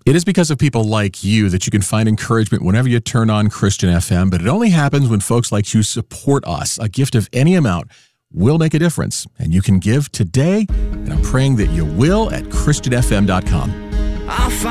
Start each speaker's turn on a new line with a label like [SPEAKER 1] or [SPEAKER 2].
[SPEAKER 1] It is because of people like you that you can find encouragement whenever you turn on Christian FM, but it only happens when folks like you support us. A gift of any amount will make a difference, and you can give today, and I'm praying that you will at ChristianFM.com.